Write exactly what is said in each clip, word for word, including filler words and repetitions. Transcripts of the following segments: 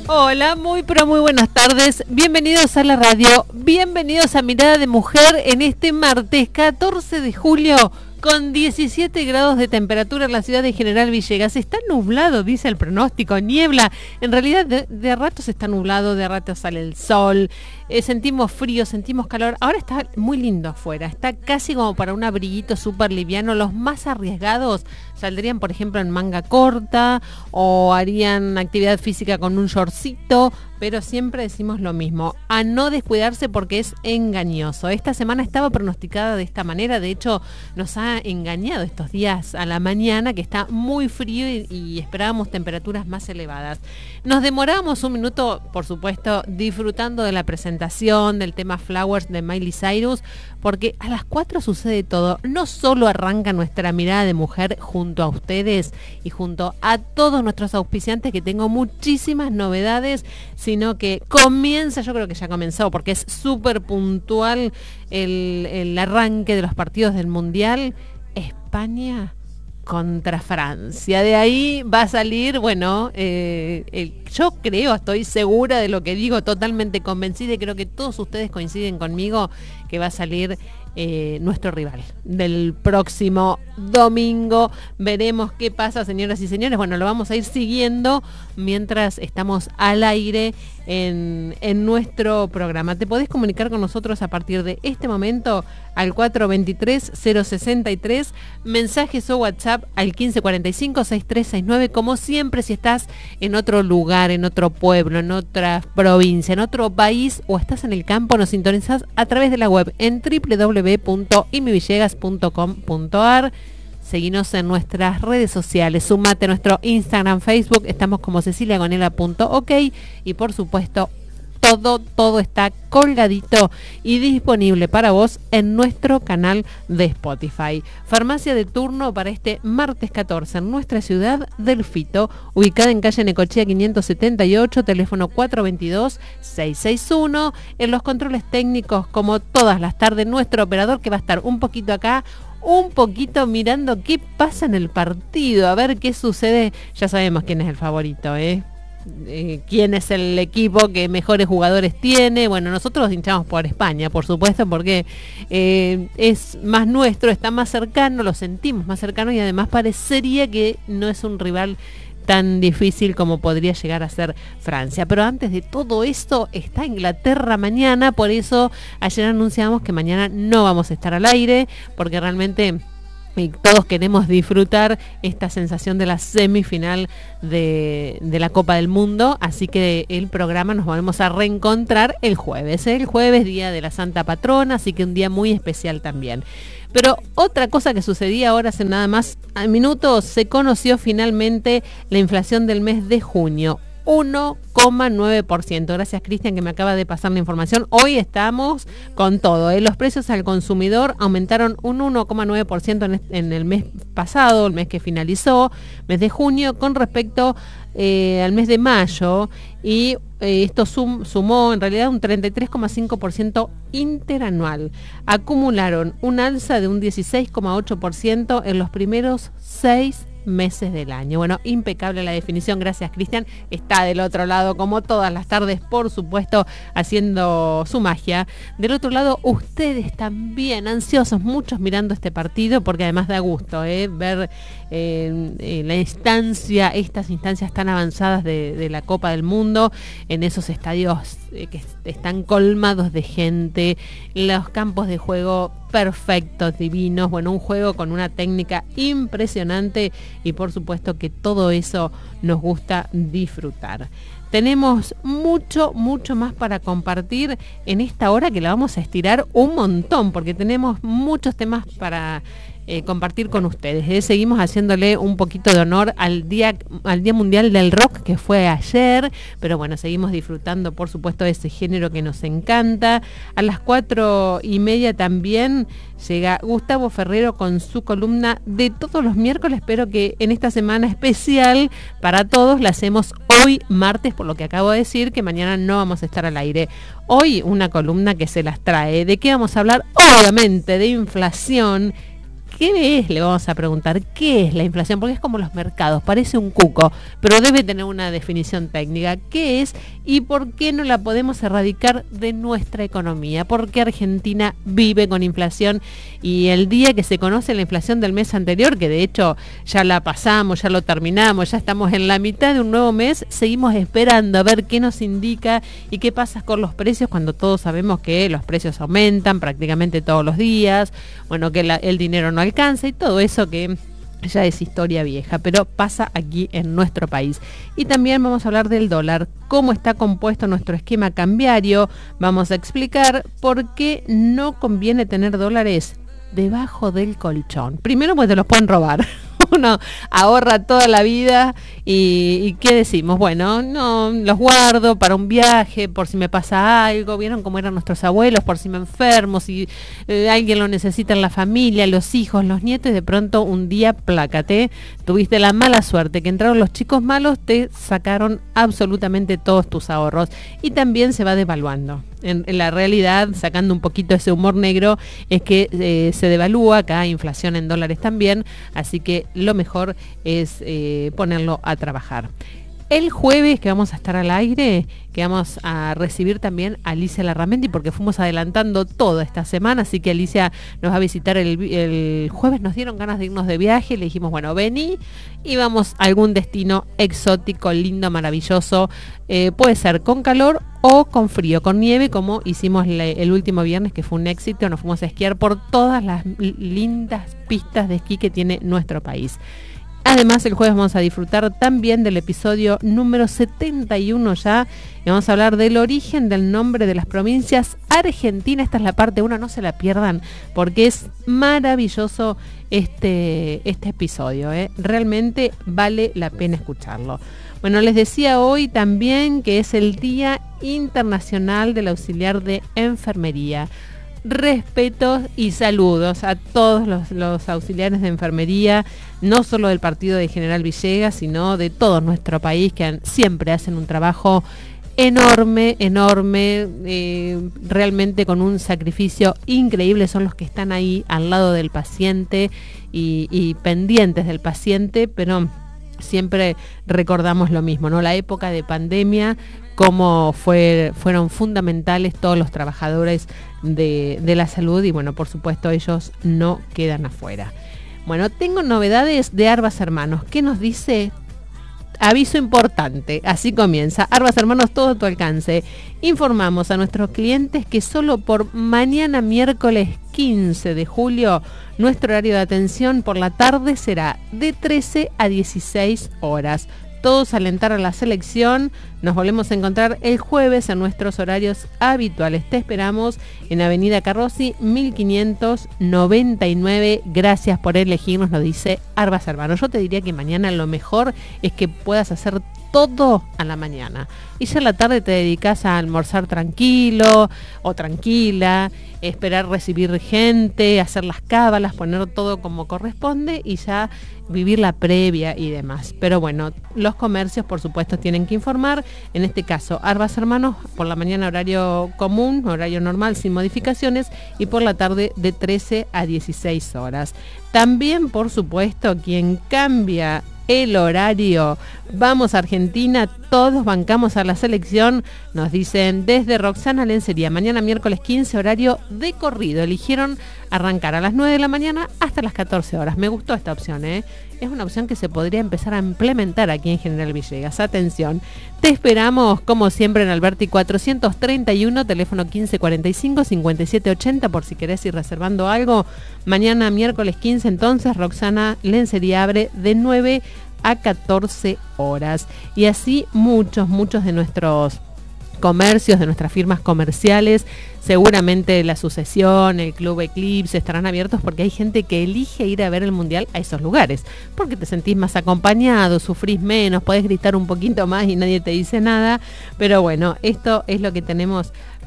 Hola, muy pero muy buenas tardes. Bienvenidos a la radio. Bienvenidos a Mirada de Mujer en este martes catorce de julio con diecisiete grados de temperatura en la ciudad de General Villegas. Está nublado, dice el pronóstico, niebla. En realidad de, de ratos está nublado, de ratos sale el sol. Eh, sentimos frío, sentimos calor. Ahora está muy lindo afuera. Está casi como para un abriguito súper liviano. Los más arriesgados saldrían, por ejemplo, en manga corta o harían actividad física con un shortcito, pero siempre decimos lo mismo, a no descuidarse porque es engañoso. Esta semana estaba pronosticada de esta manera, de hecho nos ha engañado estos días a la mañana que está muy frío y, y esperábamos temperaturas más elevadas. Nos demoramos un minuto, por supuesto, disfrutando de la presentación del tema Flowers de Miley Cyrus, porque a las cuatro sucede todo. No solo arranca nuestra Mirada de Mujer junto a ustedes y junto a todos nuestros auspiciantes, que tengo muchísimas novedades, sino que comienza, yo creo que ya comenzó, porque es súper puntual el, el arranque de los partidos del Mundial. España contra Francia. De ahí va a salir, bueno, eh, el, yo creo, estoy segura de lo que digo, totalmente convencida, y creo que todos ustedes coinciden conmigo que va a salir eh, nuestro rival del próximo domingo. Veremos qué pasa, señoras y señores. Bueno, lo vamos a ir siguiendo mientras estamos al aire en, en nuestro programa. Te podés comunicar con nosotros a partir de este momento al cuatro dos tres, cero seis tres, mensajes o WhatsApp al quince cuarenta y cinco, sesenta y tres sesenta y nueve. Como siempre, si estás en otro lugar, en otro pueblo, en otra provincia, en otro país o estás en el campo, nos sintonizás a través de la web en doble u doble u doble u punto i m i villegas punto com punto a r. Seguinos en nuestras redes sociales, sumate a nuestro Instagram, Facebook, estamos como cecilia gonela punto ok, y por supuesto todo, todo está colgadito y disponible para vos en nuestro canal de Spotify. Farmacia de turno para este martes catorce en nuestra ciudad del Fito, ubicada en calle Necochea quinientos setenta y ocho, teléfono cuatro dos dos, seis seis uno. En los controles técnicos, como todas las tardes, nuestro operador, que va a estar un poquito acá, un poquito mirando qué pasa en el partido, a ver qué sucede. Ya sabemos quién es el favorito, ¿eh? Eh, quién es el equipo que mejores jugadores tiene. Bueno, nosotros hinchamos por España, por supuesto, porque eh, es más nuestro, está más cercano, lo sentimos más cercano, y además parecería que no es un rival tan difícil como podría llegar a ser Francia. Pero antes de todo esto está Inglaterra mañana, por eso ayer anunciamos que mañana no vamos a estar al aire, porque realmente y todos queremos disfrutar esta sensación de la semifinal de, de la Copa del Mundo, así que el programa nos vamos a reencontrar el jueves, ¿eh? El jueves, día de la Santa Patrona, así que un día muy especial también. Pero otra cosa que sucedía ahora hace nada más minutos, se conoció finalmente la inflación del mes de junio. uno coma nueve por ciento. Gracias, Cristian, que me acaba de pasar la información. Hoy estamos con todo, ¿eh? Los precios al consumidor aumentaron un uno coma nueve por ciento en, en el mes pasado, el mes que finalizó, mes de junio, con respecto eh, al mes de mayo, y eh, esto sum, sumó en realidad un treinta y tres coma cinco por ciento interanual. Acumularon un alza de un dieciséis coma ocho por ciento en los primeros seis meses del año. Bueno, impecable la definición, gracias, Cristian. Está del otro lado, como todas las tardes, por supuesto, haciendo su magia. Del otro lado, ustedes también ansiosos, muchos mirando este partido, porque además da gusto ¿eh? ver eh, eh, la instancia, estas instancias tan avanzadas de, de la Copa del Mundo, en esos estadios eh, que están colmados de gente, los campos de juego perfectos, divinos, bueno, un juego con una técnica impresionante, y por supuesto que todo eso nos gusta disfrutar. Tenemos mucho, mucho más para compartir en esta hora, que la vamos a estirar un montón, porque tenemos muchos temas para eh, compartir con ustedes. ¿eh? Seguimos haciéndole un poquito de honor al día, al Día Mundial del Rock, que fue ayer, pero bueno, seguimos disfrutando, por supuesto, de ese género que nos encanta. A las cuatro y media también llega Gustavo Ferrero con su columna de todos los miércoles, pero que en esta semana especial para todos la hacemos hoy martes, por lo que acabo de decir, que mañana no vamos a estar al aire. Hoy una columna que se las trae. ¿De qué vamos a hablar? Obviamente de inflación, ¿qué es? Le vamos a preguntar, ¿qué es la inflación? Porque es como los mercados, parece un cuco, pero debe tener una definición técnica. ¿Qué es y por qué no la podemos erradicar de nuestra economía? ¿Por qué Argentina vive con inflación? Y el día que se conoce la inflación del mes anterior, que de hecho ya la pasamos, ya lo terminamos, ya estamos en la mitad de un nuevo mes, seguimos esperando a ver qué nos indica y qué pasa con los precios cuando todos sabemos que los precios aumentan prácticamente todos los días, bueno, que la, el dinero no alcanza y todo eso que ya es historia vieja, pero pasa aquí en nuestro país. Y también vamos a hablar del dólar, cómo está compuesto nuestro esquema cambiario, vamos a explicar por qué no conviene tener dólares debajo del colchón. Primero, pues te los pueden robar. Uno ahorra toda la vida y, y ¿qué decimos? Bueno, no, los guardo para un viaje, por si me pasa algo. ¿Vieron cómo eran nuestros abuelos? Por si me enfermo, si eh, alguien lo necesita en la familia, los hijos, los nietos, y de pronto un día, plácate, tuviste la mala suerte que entraron los chicos malos, te sacaron absolutamente todos tus ahorros y también se va devaluando. En, en la realidad, sacando un poquito ese humor negro, es que eh, se devalúa, acá hay inflación en dólares también, así que lo mejor es eh, ponerlo a trabajar. El jueves que vamos a estar al aire, que vamos a recibir también a Alicia Larramendi, porque fuimos adelantando toda esta semana, así que Alicia nos va a visitar el, el jueves. Nos dieron ganas de irnos de viaje, le dijimos, bueno, vení y vamos a algún destino exótico, lindo, maravilloso, eh, puede ser con calor o con frío, con nieve, como hicimos le, el último viernes, que fue un éxito. Nos fuimos a esquiar por todas las lindas pistas de esquí que tiene nuestro país. Además, el jueves vamos a disfrutar también del episodio número setenta y uno ya, y vamos a hablar del origen del nombre de las provincias argentinas. Esta es la parte uno, no se la pierdan, porque es maravilloso este, este episodio, ¿eh? Realmente vale la pena escucharlo. Bueno, les decía hoy también que es el Día Internacional del Auxiliar de Enfermería. Respetos y saludos a todos los, los auxiliares de enfermería, no solo del partido de General Villegas, sino de todo nuestro país, que han, siempre hacen un trabajo enorme, enorme, eh, realmente con un sacrificio increíble. Son los que están ahí al lado del paciente y, y pendientes del paciente, pero siempre recordamos lo mismo, ¿no? La época de pandemia, cómo fue, fueron fundamentales todos los trabajadores de, de la salud y bueno, por supuesto ellos no quedan afuera. Bueno, tengo novedades de Arbas Hermanos. ¿Qué nos dice? Aviso importante, así comienza. Arbas Hermanos, todo a tu alcance. Informamos a nuestros clientes que solo por mañana miércoles quince de julio, nuestro horario de atención por la tarde será de trece a dieciséis horas. Todos a alentar a la selección. Nos volvemos a encontrar el jueves en nuestros horarios habituales. Te esperamos en Avenida Carrozzi mil quinientos noventa y nueve. Gracias por elegirnos, nos dice Arbas Hermanos. Yo te diría que mañana lo mejor es que puedas hacer todo a la mañana y ya a la tarde te dedicas a almorzar tranquilo o tranquila, esperar recibir gente, hacer las cábalas, poner todo como corresponde y ya vivir la previa y demás. Pero bueno, los comercios por supuesto tienen que informar. En este caso, Arbas Hermanos por la mañana horario común, horario normal sin modificaciones, y por la tarde de trece a dieciséis horas. También por supuesto quien cambia el horario, vamos a Argentina, todos bancamos a la selección, nos dicen desde Roxana Lencería, mañana miércoles quince, horario de corrido, eligieron arrancar a las nueve de la mañana hasta las catorce horas. Me gustó esta opción, ¿eh? Es una opción que se podría empezar a implementar aquí en General Villegas. Atención, te esperamos como siempre en Alberti cuatrocientos treinta y uno, teléfono quince cuarenta y cinco, cincuenta y siete ochenta, por si querés ir reservando algo. Mañana miércoles quince entonces, Roxana Lencería abre de nueve a catorce horas. Y así muchos, muchos de nuestros comercios, de nuestras firmas comerciales, seguramente la Sucesión, el Club Eclipse estarán abiertos porque hay gente que elige ir a ver el Mundial a esos lugares, porque te sentís más acompañado, sufrís menos, podés gritar un poquito más y nadie te dice nada, pero bueno, esto es lo que tenemos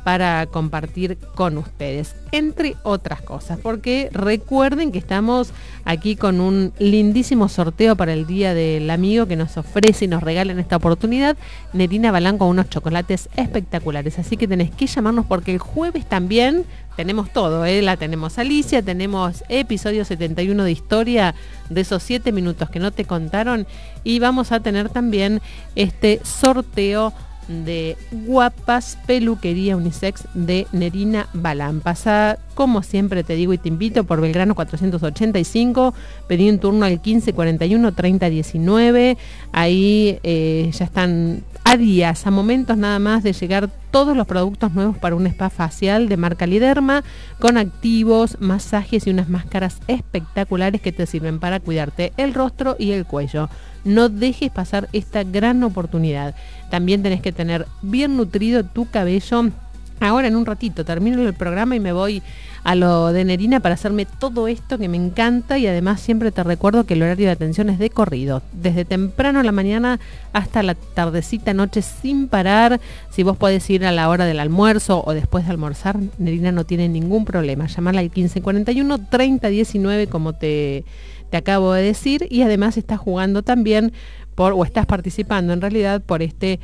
para compartir con ustedes, entre otras cosas, porque recuerden que estamos aquí con un lindísimo sorteo para el Día del Amigo que nos ofrece y nos regala en esta oportunidad Nerina Balán con unos chocolates espectaculares, así que tenés que llamarnos porque el jueves también tenemos todo, ¿eh? La tenemos Alicia, tenemos episodio setenta y uno de historia de esos siete minutos que no te contaron y vamos a tener también este sorteo de Guapas Peluquería Unisex de Nerina Balán. Pasa, como siempre te digo y te invito, por Belgrano cuatrocientos ochenta y cinco, pedí un turno al quince cuarenta y uno treinta diecinueve, ahí eh, ya están a días, a momentos nada más de llegar todos los productos nuevos para un spa facial de marca Liderma, con activos, masajes y unas máscaras espectaculares que te sirven para cuidarte el rostro y el cuello. No dejes pasar esta gran oportunidad. También tenés que tener bien nutrido tu cabello. Ahora en un ratito termino el programa y me voy a lo de Nerina para hacerme todo esto que me encanta, y además siempre te recuerdo que el horario de atención es de corrido, desde temprano a la mañana hasta la tardecita noche sin parar. Si vos podés ir a la hora del almuerzo o después de almorzar, Nerina no tiene ningún problema. Llamala al quince cuarenta y uno treinta diecinueve como te, te acabo de decir, y además estás jugando también por, o estás participando en realidad por este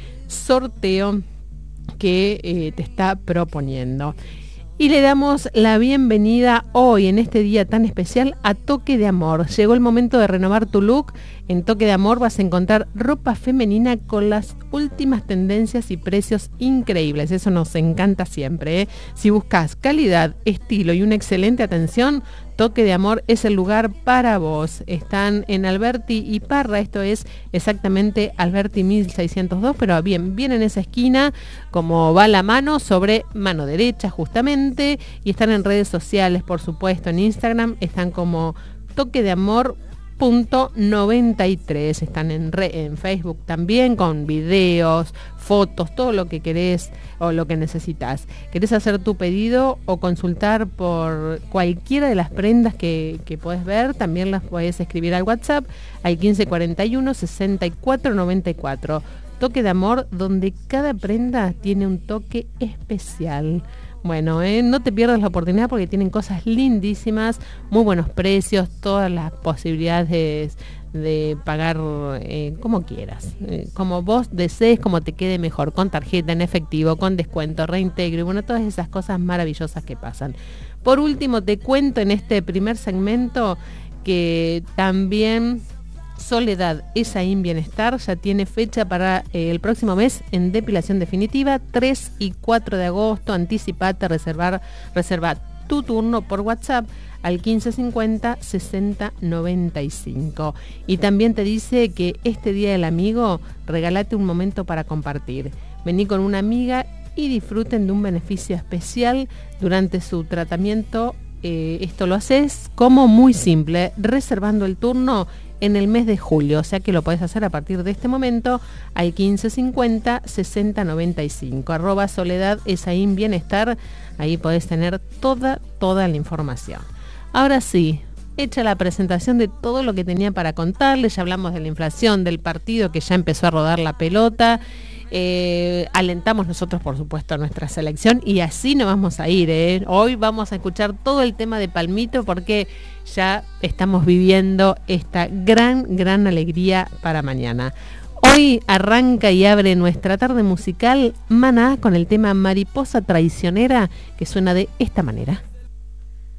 sorteo que eh, te está proponiendo. Y le damos la bienvenida hoy, en este día tan especial, a Toque de Amor. Llegó el momento de renovar tu look. En Toque de Amor vas a encontrar ropa femenina con las últimas tendencias y precios increíbles. Eso nos encanta siempre, ¿eh? Si buscas calidad, estilo y una excelente atención, Toque de Amor es el lugar para vos. Están en Alberti y Parra, esto es exactamente Alberti mil seiscientos dos, pero bien, bien en esa esquina, como va la mano, sobre mano derecha justamente, y están en redes sociales, por supuesto, en Instagram, están como Toque de Amor punto noventa y tres, están en, re, en Facebook también con videos, fotos, todo lo que querés o lo que necesitas. ¿Querés hacer tu pedido o consultar por cualquiera de las prendas que, que podés ver? También las podés escribir al WhatsApp al quince cuarenta y uno sesenta y cuatro noventa y cuatro. Toque de Amor, donde cada prenda tiene un toque especial. Bueno, eh, no te pierdas la oportunidad porque tienen cosas lindísimas, muy buenos precios, todas las posibilidades de, de pagar eh, como quieras, eh, como vos desees, como te quede mejor, con tarjeta, en efectivo, con descuento, reintegro, y bueno, todas esas cosas maravillosas que pasan. Por último, te cuento en este primer segmento que también Soledad Esaín Bienestar ya tiene fecha para eh, el próximo mes en depilación definitiva, tres y cuatro de agosto. Anticipate, reservar, reserva tu turno por WhatsApp al quince cincuenta sesenta noventa y cinco. Y también te dice que este Día del Amigo, regálate un momento para compartir. Vení con una amiga y disfruten de un beneficio especial durante su tratamiento. Eh, esto lo haces como muy simple, reservando el turno en el mes de julio, o sea que lo podés hacer a partir de este momento al quince cincuenta sesenta noventa y cinco, arroba Soledad Esaín Bienestar, ahí podés tener toda, toda la información. Ahora sí, hecha la presentación de todo lo que tenía para contarles, ya hablamos de la inflación, del partido que ya empezó a rodar la pelota. Eh, alentamos nosotros, por supuesto, a nuestra selección, y así nos vamos a ir, ¿eh? Hoy vamos a escuchar todo el tema de Palmito porque ya estamos viviendo esta gran, gran alegría para mañana. Hoy arranca y abre nuestra tarde musical Maná con el tema Mariposa Traicionera, que suena de esta manera.